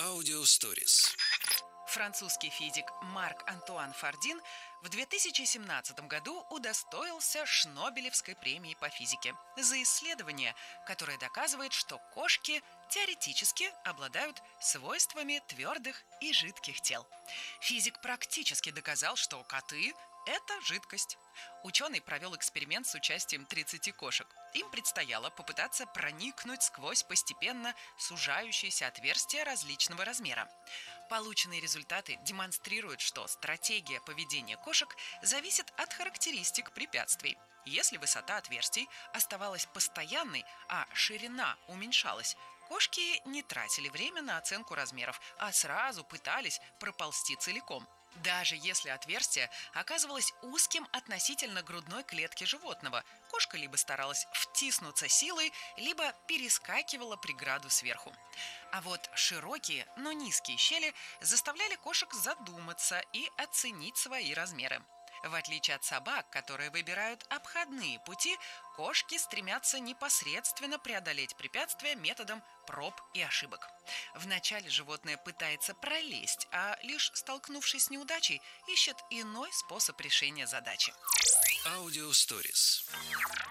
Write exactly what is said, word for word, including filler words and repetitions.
Аудиосторис. Французский физик Марк-Антуан Фардин в две тысячи семнадцатом году удостоился Шнобелевской премии по физике за исследование, которое доказывает, что кошки теоретически обладают свойствами твердых и жидких тел. Физик практически доказал, что коты – это жидкость. Ученый провел эксперимент с участием тридцати кошек. Им предстояло попытаться проникнуть сквозь постепенно сужающиеся отверстия различного размера. Полученные результаты демонстрируют, что стратегия поведения кошек зависит от характеристик препятствий. Если высота отверстий оставалась постоянной, а ширина уменьшалась, кошки не тратили время на оценку размеров, а сразу пытались проползти целиком. Даже если отверстие оказывалось узким относительно грудной клетки животного, кошка либо старалась втиснуться силой, либо перескакивала преграду сверху. А вот широкие, но низкие щели заставляли кошек задуматься и оценить свои размеры. В отличие от собак, которые выбирают обходные пути, кошки стремятся непосредственно преодолеть препятствия методом проб и ошибок. Вначале животное пытается пролезть, а лишь столкнувшись с неудачей, ищет иной способ решения задачи. Аудиосторис.